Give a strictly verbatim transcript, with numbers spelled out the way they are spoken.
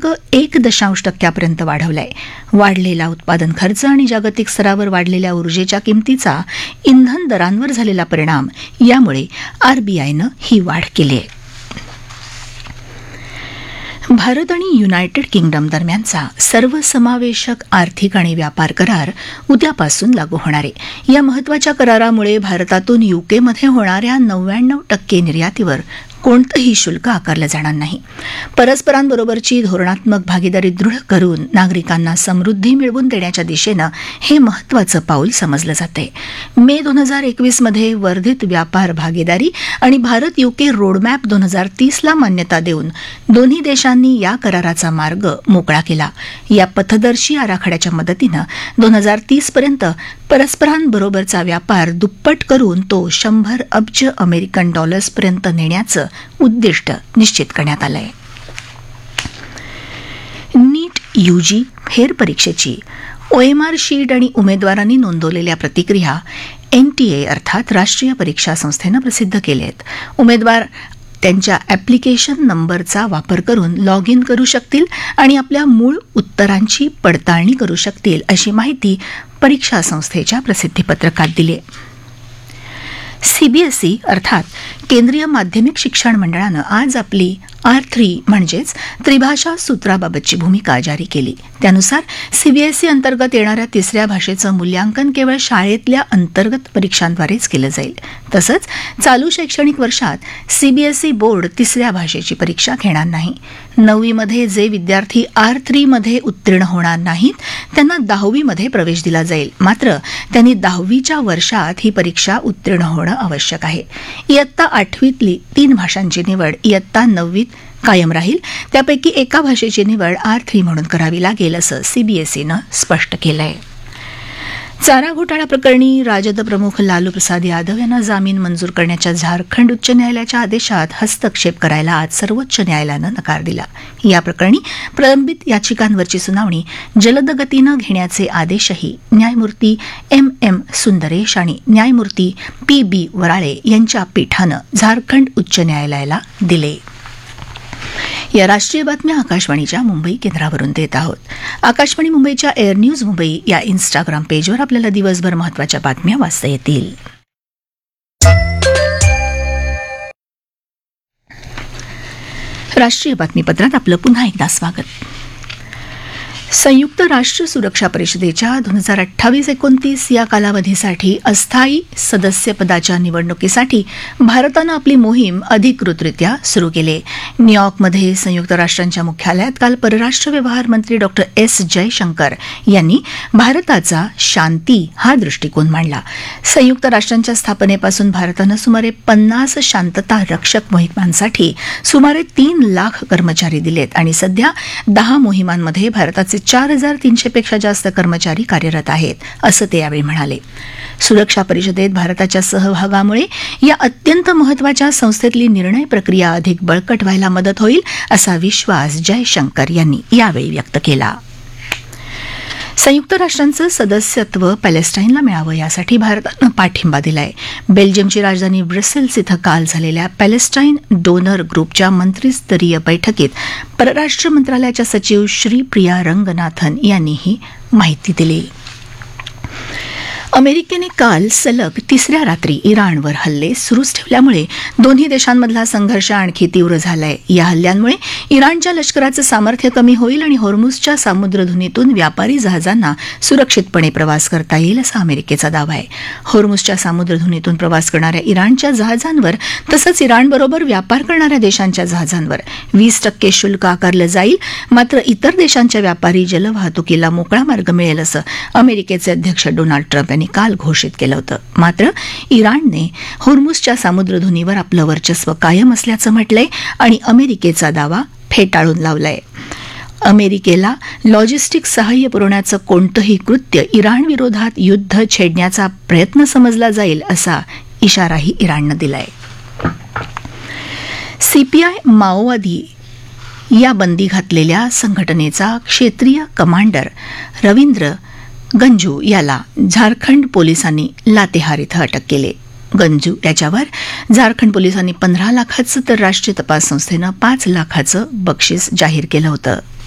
एक दशांश टक्क्यापर्यंत वाढवलाय. वाढलेला उत्पादन खर्च आणि जागतिक स्तरावर वाढलेल्या ऊर्जेच्या किमतीचा इंधन दरांवर झालेला परिणाम यामुळे आरबीआयनं ही वाढ केली आहे. भारत आणि युनायटेड किंगडम दरम्यानचा सर्वसमावेशक आर्थिक आणि व्यापार करार उद्यापासून लागू होणार आहे. या महत्वाच्या करारामुळे भारतातून युकेमध्ये होणाऱ्या नव्याण्णव टक्के निर्यातीवर कोणतंही शुल्क आकारलं जाणार नाही. परस्परांबरोबरची धोरणात्मक भागीदारी दृढ करून नागरिकांना समृद्धी मिळवून देण्याच्या दिशेनं हे महत्वाचं पाऊल समजलं जातंय. मे दोन हजार एकवीस मध्ये वर्धित व्यापार भागीदारी आणि भारत युके रोडमॅप दोन हजार तीसला मान्यता देऊन दोन्ही देशांनी या कराराचा मार्ग मोकळा केला. या पथदर्शी आराखड्याच्या मदतीनं दोन हजार तीस पर्यंत परस्परांबरोबरचा व्यापार दुप्पट करून तो शंभर अब्ज अमेरिकन डॉलर्सपर्यंत नेण्याचं उद्दिष्ट निश्चित करण्यात आलंय. नीट यूजी फेरपरीक्षेची ओएमआर शीट आणि उमेदवारांनी नोंदवलेल्या प्रतिक्रिया एनटीए अर्थात राष्ट्रीय परीक्षा संस्थेनं प्रसिद्ध केल्या आहेत. उमेदवार त्यांच्या ॲप्लिकेशन नंबरचा वापर करून लॉग इन करू शकतील आणि आपल्या मूळ उत्तरांची पडताळणी करू शकतील अशी माहिती परीक्षा संस्थेच्या प्रसिद्धीपत्रकात दिली आहे. सीबीएसई अर्थात केंद्रीय माध्यमिक शिक्षण मंडळानं आज आपली आर थ्री म्हणजेच त्रिभाषा सूत्राबाबतची भूमिका जारी केली. त्यानुसार सीबीएसई अंतर्गत येणाऱ्या तिसऱ्या भाषेचं मूल्यांकन केवळ शाळेतल्या अंतर्गत परीक्षांद्वारेच केलं जाईल. तसंच चालू शैक्षणिक वर्षात सीबीएसई बोर्ड तिसऱ्या भाषेची परीक्षा घेणार नाही. नववीमध्ये जे विद्यार्थी आर थ्री मध्ये उत्तीर्ण होणार नाहीत त्यांना दहावीमध्ये प्रवेश दिला जाईल. मात्र त्यांनी दहावीच्या वर्षात ही परीक्षा उत्तीर्ण होणं आवश्यक आहे. इयत्ता आठवीतली तीन भाषांची निवड इयत्ता नववीत कायम राहील. त्यापैकी एका भाषेची निवड आर थ्री म्हणून करावी लागेल असं सीबीएसईनं स्पष्ट केलं आहे. चारा घोटाळा प्रकरणी राजद प्रमुख लालू प्रसाद यादव यांना जामीन मंजूर करण्याच्या झारखंड उच्च न्यायालयाच्या आदेशात हस्तक्षेप करायला आज सर्वोच्च न्यायालयानं नकार दिला. या प्रकरणी प्रलंबित याचिकांवरची सुनावणी जलद गतीनं घेण्याचे आदेशही न्यायमूर्ती एम एम सुंदरेश आणि न्यायमूर्ती पी बी वराळे यांच्या पीठानं झारखंड उच्च न्यायालयाला दिले. या राष्ट्रीय बातम्या आकाशवाणीच्या मुंबई केंद्रावरून देत आहोत. आकाशवाणी मुंबईच्या एअर न्यूज मुंबई या इन्स्टाग्राम पेजवर आपल्याला दिवसभर महत्त्वाच्या बातम्या वाचता येतील. राष्ट्रीय बातमीपत्रात आपलं पुन्हा एकदा स्वागत. संयुक्त राष्ट्र सुरक्षा परिषदेच्या दोन हजार अठ्ठावीस एकोणतीस या कालावधीसाठी अस्थायी सदस्यपदाच्या निवडणुकीसाठी भारतानं आपली मोहीम अधिकृतरित्या सुरू केली. न्यूयॉर्कमध्ये संयुक्त राष्ट्रांच्या मुख्यालयात काल परराष्ट्र व्यवहार मंत्री डॉक्टर एस जयशंकर यांनी भारताचा शांती हा दृष्टिकोन मांडला. संयुक्त राष्ट्रांच्या स्थापनेपासून भारतानं सुमारे पन्नास शांतता रक्षक मोहिमांसाठी सुमारे तीन लाख कर्मचारी दिलेत आणि सध्या दहा मोहिमांमध्ये भारताचे चार हजार तीनशे पेक्षा जास्त कर्मचारी कार्यरत आहेत असं ते यावेळी म्हणाले. सुरक्षा परिषदेत भारताच्या सहभागामुळे या अत्यंत महत्वाच्या संस्थेतली निर्णय प्रक्रिया अधिक बळकट व्हायला मदत होईल असा विश्वास जयशंकर यांनी यावेळी व्यक्त केला. संयुक्त राष्ट्रांचं सदस्यत्व पॅलेस्टाईनला मिळावं यासाठी भारतानं पाठिंबा दिलाय. बेल्जियमची राजधानी ब्रसेल्स इथं काल झालेल्या पॅलेस्टाईन डोनर ग्रुपच्या मंत्रीस्तरीय बैठकीत परराष्ट्र मंत्रालयाच्या सचिव श्रीप्रिया रंगनाथन यांनी ही माहिती दिली. अमेरिकेने काल सलग तिसऱ्या रात्री इराणवर हल्ले सुरूच ठेवल्यामुळे दोन्ही देशांमधला संघर्ष आणखी तीव्र झालाय. या हल्ल्यांमुळे इराणच्या लष्कराचं सामर्थ्य कमी होईल आणि होर्मुझच्या सामुद्रधुनीतून व्यापारी जहाजांना सुरक्षितपणे प्रवास करता येईल असा अमेरिकेचा दावा आहे. होर्मुझच्या सामुद्रधुनीतून प्रवास करणाऱ्या इराणच्या जहाजांवर तसंच इराणबरोबर व्यापार करणाऱ्या देशांच्या जहाजांवर वीस टक्के शुल्क आकारलं जाईल. मात्र इतर देशांच्या व्यापारी जलवाहतुकीला मोकळा मार्ग मिळेल असं अमेरिकेचे अध्यक्ष डोनाल्ड ट्रम्प यांनी काल घोषित केलं होतं. मात्र इराणने होर्मुझच्या सामुद्रधुनीवर आपलं वर्चस्व कायम असल्याचं म्हटलंय आणि अमेरिकेचा दावा फेटाळून लावलाय. अमेरिकेला लॉजिस्टिक सहाय्य पुरवण्याचं कोणतंही कृत्य इराणविरोधात युद्ध छेडण्याचा प्रयत्न समजला जाईल असा इशाराही इराणनं दिलाय. सीपीआय माओवादी या बंदी घातलेल्या संघटनेचा क्षेत्रीय कमांडर रवींद्र गंजू याला झारखंड पोलिसांनी लातेहार इथं अटक केली. गंजू याच्यावर झारखंड पोलिसांनी पंधरा लाखाचं तर राष्ट्रीय तपास संस्थेनं पाच लाखाचं बक्षीस जाहीर केलं होतं.